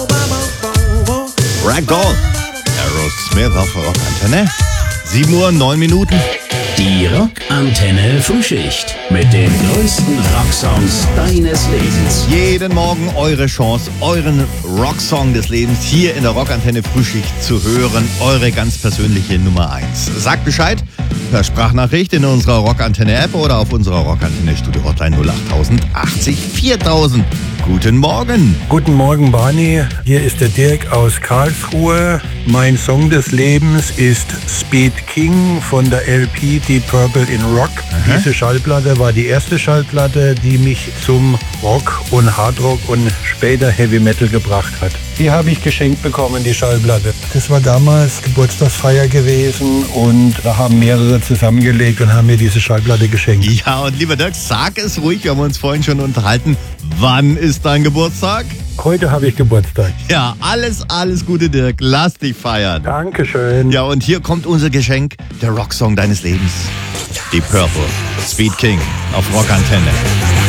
Ragdoll, Aerosmith auf Rockantenne. 7 Uhr, 9 Minuten. Die Rockantenne Frühschicht mit den größten Rocksongs deines Lebens. Jeden Morgen eure Chance, euren Rocksong des Lebens hier in der Rockantenne Frühschicht zu hören. Eure ganz persönliche Nummer 1. Sagt Bescheid per Sprachnachricht in unserer Rockantenne-App oder auf unserer Rockantenne-Studio-Hotline 08000 80 4000. Guten Morgen. Guten Morgen, Barney. Hier ist der Dirk aus Karlsruhe. Mein Song des Lebens ist Speed King von der LP Deep Purple in Rock. Aha. Diese Schallplatte war die erste Schallplatte, die mich zum Rock und Hardrock und später Heavy Metal gebracht hat. Die habe ich geschenkt bekommen, die Schallplatte. Das war damals Geburtstagsfeier gewesen und da haben mehrere zusammengelegt und haben mir diese Schallplatte geschenkt. Ja, und lieber Dirk, sag es ruhig, wir haben uns vorhin schon unterhalten. Wann ist dein Geburtstag? Heute habe ich Geburtstag. Ja, alles Gute, Dirk. Lass dich feiern. Dankeschön. Ja, und hier kommt unser Geschenk, der Rocksong deines Lebens. Deep Purple, Speed King auf Rockantenne.